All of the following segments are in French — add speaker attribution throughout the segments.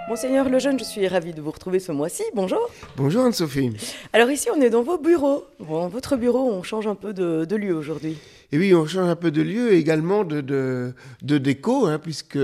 Speaker 1: Monseigneur Lejeune, je suis ravie de vous retrouver ce mois-ci. Bonjour.
Speaker 2: Bonjour Anne-Sophie.
Speaker 1: Alors ici, on est dans vos bureaux. Bon, votre bureau, on change un peu de lieu aujourd'hui.
Speaker 2: Et oui, on change un peu de lieu et également de déco, puisque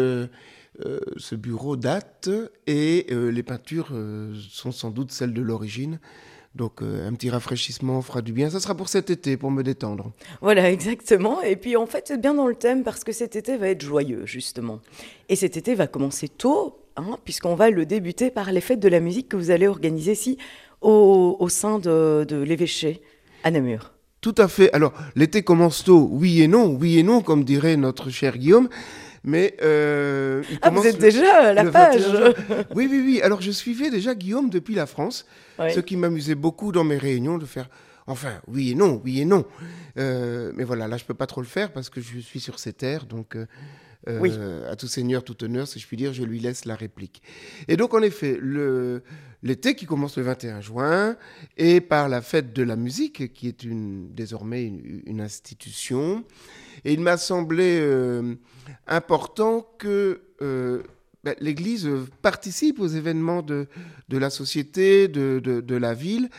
Speaker 2: ce bureau date et les peintures sont sans doute celles de l'origine. Donc un petit rafraîchissement fera du bien. Ça sera pour cet été, pour me détendre.
Speaker 1: Voilà, exactement. Et puis en fait, c'est bien dans le thème parce que cet été va être joyeux, justement. Et cet été va commencer tôt, puisqu'on va le débuter par les fêtes de la musique que vous allez organiser ici au sein de l'évêché à Namur.
Speaker 2: Tout à fait. Alors, l'été commence tôt, oui et non, comme dirait notre cher Guillaume. Mais
Speaker 1: vous êtes déjà à la page.
Speaker 2: Oui. Alors, je suivais déjà Guillaume depuis la France,
Speaker 1: Oui.
Speaker 2: ce qui m'amusait beaucoup dans mes réunions de faire, enfin, oui et non. Mais voilà, là, je peux pas trop le faire parce que je suis sur ces terres, donc
Speaker 1: Oui.
Speaker 2: à tout seigneur, tout honneur, si je puis dire, je lui laisse la réplique. Et donc, en effet, l'été qui commence le 21 juin, et par la fête de la musique, qui est désormais une institution. Et il m'a semblé important que l'Église participe aux événements de la société, de la ville,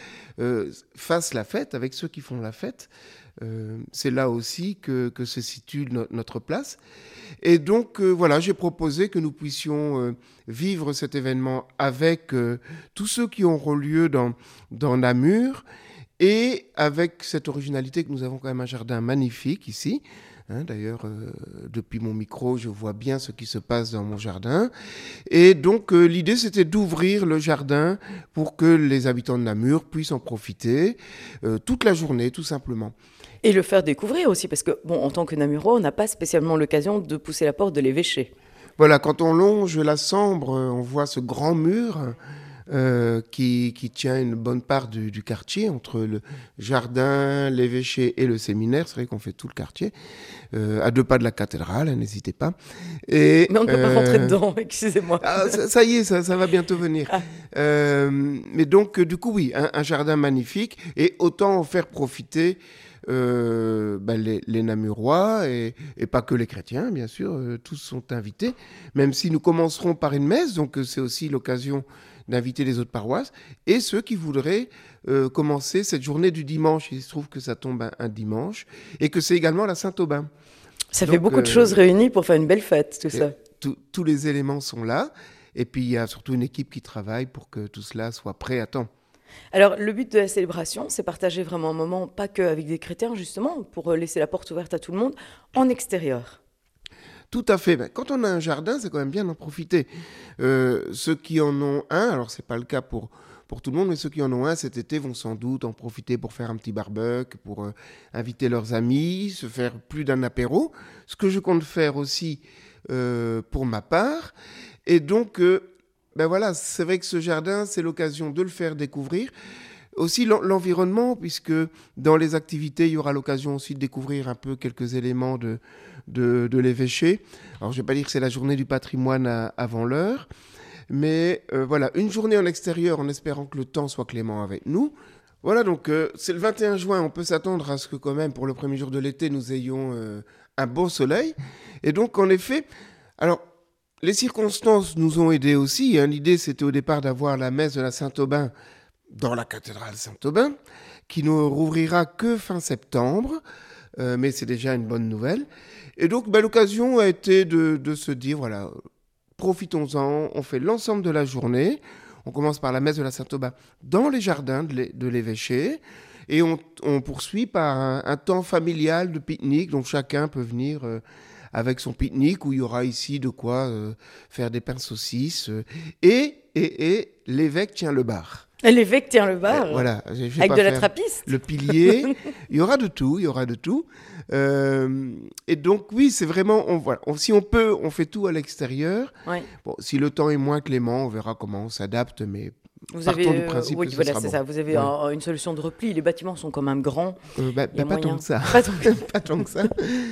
Speaker 2: fasse la fête avec ceux qui font la fête. C'est là aussi que se situe notre place. Et donc, voilà, j'ai proposé que nous puissions vivre cet événement avec tous ceux qui auront lieu dans Namur et avec cette originalité que nous avons quand même un jardin magnifique ici. D'ailleurs, depuis mon micro, je vois bien ce qui se passe dans mon jardin. Et donc, l'idée, c'était d'ouvrir le jardin pour que les habitants de Namur puissent en profiter toute la journée, tout simplement.
Speaker 1: Et le faire découvrir aussi, parce que, bon, en tant que Namurois, on n'a pas spécialement l'occasion de pousser la porte de l'évêché.
Speaker 2: Voilà, quand on longe la Sambre, on voit ce grand mur qui tient une bonne part du quartier, entre le jardin, l'évêché et le séminaire. C'est vrai qu'on fait tout le quartier, à 2 pas de la cathédrale, n'hésitez pas.
Speaker 1: Mais on ne peut pas rentrer dedans, excusez-moi.
Speaker 2: Ça y est, ça va bientôt venir. Mais donc, du coup, oui, un jardin magnifique, et autant en faire profiter les Namurois et pas que les chrétiens, bien sûr, tous sont invités, même si nous commencerons par une messe, donc c'est aussi l'occasion d'inviter les autres paroisses, et ceux qui voudraient commencer cette journée du dimanche. Il se trouve que ça tombe un dimanche, et que c'est également la Saint-Aubin.
Speaker 1: Ça fait beaucoup de choses réunies pour faire une belle fête, tout ça.
Speaker 2: Tous les éléments sont là, et puis il y a surtout une équipe qui travaille pour que tout cela soit prêt à temps.
Speaker 1: Alors, le but de la célébration, c'est partager vraiment un moment, pas qu'avec des chrétiens, justement, pour laisser la porte ouverte à tout le monde, en extérieur.
Speaker 2: Tout à fait. Quand on a un jardin, c'est quand même bien d'en profiter. Ceux qui en ont un, alors c'est pas le cas pour tout le monde, mais ceux qui en ont un cet été vont sans doute en profiter pour faire un petit barbecue, pour inviter leurs amis, se faire plus d'un apéro. Ce que je compte faire aussi pour ma part. Et donc, voilà, c'est vrai que ce jardin, c'est l'occasion de le faire découvrir. Aussi l'environnement, puisque dans les activités, il y aura l'occasion aussi de découvrir un peu quelques éléments de l'évêché. Alors, je ne vais pas dire que c'est la journée du patrimoine avant l'heure, mais voilà, une journée en extérieur en espérant que le temps soit clément avec nous. Voilà, donc c'est le 21 juin, on peut s'attendre à ce que quand même, pour le premier jour de l'été, nous ayons un beau soleil. Et donc, en effet, alors, les circonstances nous ont aidés aussi. L'idée, c'était au départ d'avoir la messe de la Saint-Aubin dans la cathédrale Saint-Aubin, qui ne rouvrira que fin septembre, mais c'est déjà une bonne nouvelle. Et donc, l'occasion a été de se dire, voilà, profitons-en, on fait l'ensemble de la journée. On commence par la messe de la Saint-Aubin dans les jardins de l'évêché, et on poursuit par un temps familial de pique-nique, donc chacun peut venir avec son pique-nique, où il y aura ici de quoi faire des pains saucisses, et l'évêque tient le bar.
Speaker 1: L'évêque tient le bar,
Speaker 2: voilà,
Speaker 1: avec de la trappiste.
Speaker 2: Le pilier, il y aura de tout. Et donc oui, c'est vraiment, si on peut, on fait tout à l'extérieur.
Speaker 1: Ouais.
Speaker 2: Bon, si le temps est moins clément, on verra comment on s'adapte, mais
Speaker 1: vous
Speaker 2: partons
Speaker 1: avez,
Speaker 2: du principe
Speaker 1: oui,
Speaker 2: que
Speaker 1: voilà,
Speaker 2: ce
Speaker 1: c'est
Speaker 2: sera
Speaker 1: ça.
Speaker 2: bon.
Speaker 1: Vous avez une solution de repli. Les bâtiments sont quand même grands.
Speaker 2: Pas tant que ça. Pas tant que ça.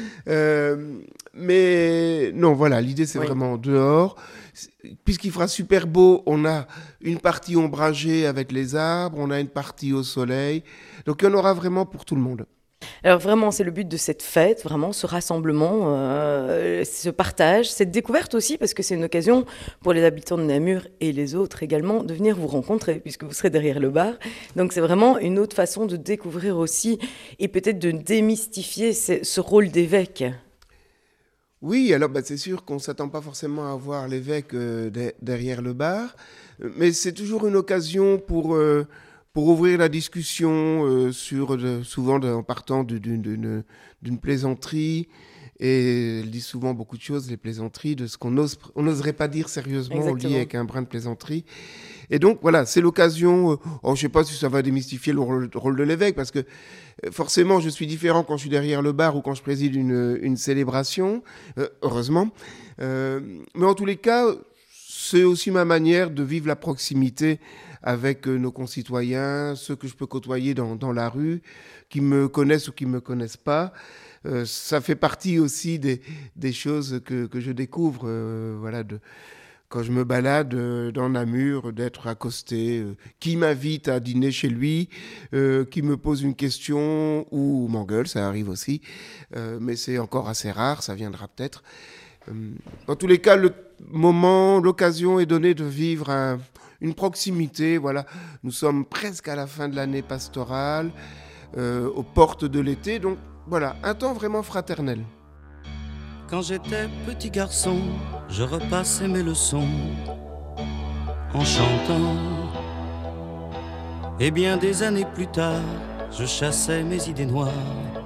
Speaker 2: Mais non, voilà, l'idée c'est vraiment dehors. Puisqu'il fera super beau, on a une partie ombragée avec les arbres, on a une partie au soleil. Donc il y en aura vraiment pour tout le monde.
Speaker 1: Alors vraiment, c'est le but de cette fête, vraiment ce rassemblement, ce partage, cette découverte aussi, parce que c'est une occasion pour les habitants de Namur et les autres également de venir vous rencontrer, puisque vous serez derrière le bar. Donc c'est vraiment une autre façon de découvrir aussi et peut-être de démystifier ce rôle d'évêque.
Speaker 2: Oui, alors c'est sûr qu'on ne s'attend pas forcément à voir l'évêque derrière le bar, mais c'est toujours une occasion pour ouvrir la discussion souvent en partant d'une plaisanterie. Et elle dit souvent beaucoup de choses, les plaisanteries, de ce on n'oserait pas dire sérieusement, on le dit avec un brin de plaisanterie. Et donc voilà, c'est l'occasion, je ne sais pas si ça va démystifier le rôle de l'évêque, parce que forcément je suis différent quand je suis derrière le bar ou quand je préside une célébration, heureusement. Mais en tous les cas, c'est aussi ma manière de vivre la proximité avec nos concitoyens, ceux que je peux côtoyer dans la rue, qui me connaissent ou qui ne me connaissent pas. Ça fait partie aussi des choses que je découvre, voilà, quand je me balade dans Namur, d'être accosté, qui m'invite à dîner chez lui, qui me pose une question ou m'engueule, ça arrive aussi, mais c'est encore assez rare, ça viendra peut-être. Dans tous les cas, l'occasion est donnée de vivre une proximité. Voilà, nous sommes presque à la fin de l'année pastorale, aux portes de l'été, donc voilà, un temps vraiment fraternel.
Speaker 3: Quand j'étais petit garçon, je repassais mes leçons en chantant. Et bien des années plus tard, je chassais mes idées noires